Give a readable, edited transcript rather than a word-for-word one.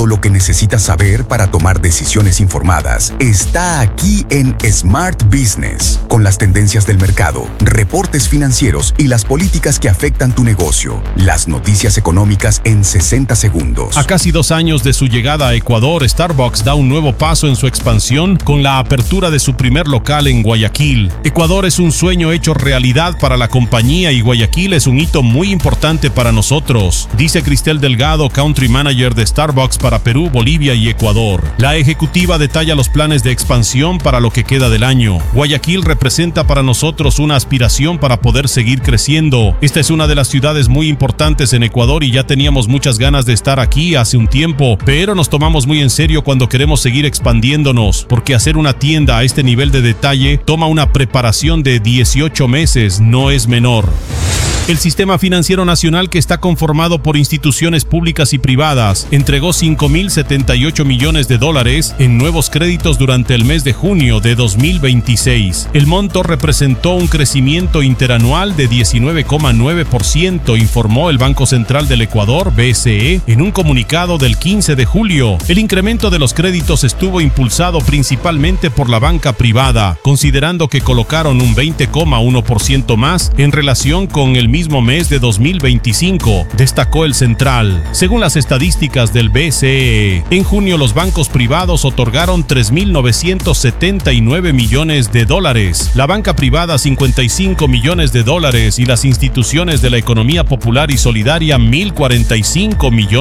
Todo lo que necesitas saber para tomar decisiones informadas está aquí en Smart Business, con las tendencias del mercado, reportes financieros y las políticas que afectan tu negocio. Las noticias económicas en 60 segundos. A casi 2 años de su llegada a Ecuador, Starbucks da un nuevo paso en su expansión con la apertura de su primer local en Guayaquil. Ecuador es un sueño hecho realidad para la compañía y Guayaquil es un hito muy importante para nosotros, dice Cristel Delgado, Country Manager de Starbucks para Perú, Bolivia y Ecuador. La ejecutiva detalla los planes de expansión para lo que queda del año. Guayaquil representa para nosotros una aspiración para poder seguir creciendo. Esta es una de las ciudades muy importantes en Ecuador y ya teníamos muchas ganas de estar aquí hace un tiempo, pero nos tomamos muy en serio cuando queremos seguir expandiéndonos, porque hacer una tienda a este nivel de detalle toma una preparación de 18 meses, no es menor. El Sistema Financiero Nacional, que está conformado por instituciones públicas y privadas, entregó $5,078 millones en nuevos créditos durante el mes de junio de 2026. El monto representó un crecimiento interanual de 19,9%, informó el Banco Central del Ecuador, BCE, en un comunicado del 15 de julio. El incremento de los créditos estuvo impulsado principalmente por la banca privada, considerando que colocaron un 20,1% más en relación con el mismo mes de 2025, destacó el central. Según las estadísticas del BCE, en junio los bancos privados otorgaron $3,979 millones, la banca privada $55 millones y las instituciones de la economía popular y solidaria $1,045 millones.